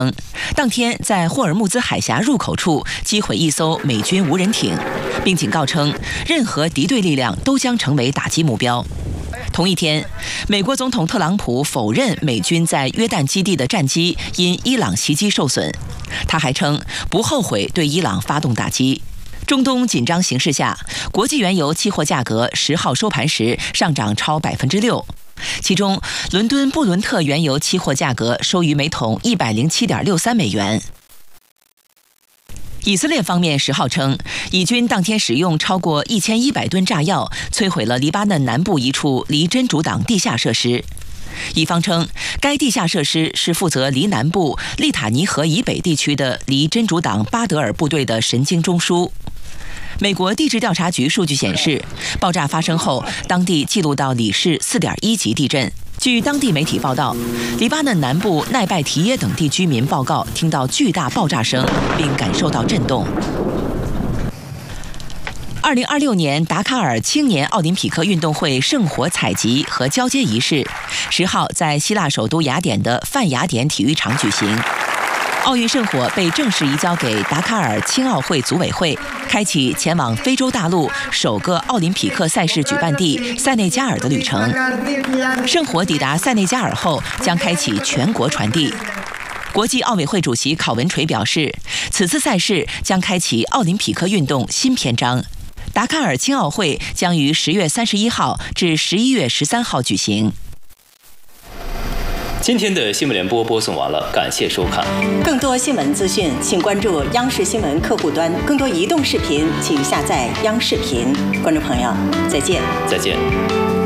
当天在霍尔木兹海峡入口处击毁一艘美军无人艇，并警告称，任何敌对力量都将成为打击目标。同一天，美国总统特朗普否认美军在约旦基地的战机因伊朗袭击受损，他还称不后悔对伊朗发动打击。中东紧张形势下，国际原油期货价格10号收盘时上涨超6%，其中伦敦布伦特原油期货价格收于每桶107.63美元。以色列方面10号称，以军当天使用超过1100吨炸药，摧毁了黎巴嫩南部一处离真主党地下设施。以方称，该地下设施是负责离南部利塔尼河以北地区的离真主党巴德尔部队的神经中枢。美国地质调查局数据显示，爆炸发生后，当地记录到里氏4.1级地震。据当地媒体报道，黎巴嫩南部奈拜提耶等地居民报告听到巨大爆炸声，并感受到震动。2026年达喀尔青年奥林匹克运动会圣火采集和交接仪式10号在希腊首都雅典的泛雅典体育场举行。奥运圣火被正式移交给达喀尔青奥会组委会，开启前往非洲大陆首个奥林匹克赛事举办地塞内加尔的旅程。圣火抵达塞内加尔后，将开启全国传递。国际奥委会主席考文垂表示，此次赛事将开启奥林匹克运动新篇章。达喀尔青奥会将于10月31号至11月13号举行。 今天的新闻联播播送完了，感谢收看。 更多新闻资讯，请关注央视新闻客户端。更多移动视频，请下载央视频。观众朋友，再见。 再见。